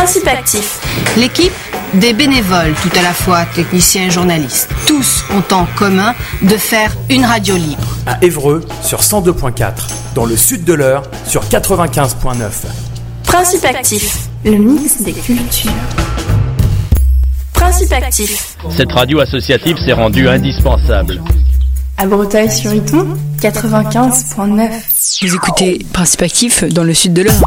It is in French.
Principe Actif. L'équipe, des bénévoles, tout à la fois techniciens et journalistes. Tous ont en commun de faire une radio libre. À Évreux, sur 102.4. Dans le sud de l'Eure, sur 95.9. Principe Actif. Le mix des cultures. Principe Actif. Cette radio associative s'est rendue indispensable. À Breteuil-sur-Iton, 95.9. Vous écoutez Principe Actif dans le sud de l'Eure.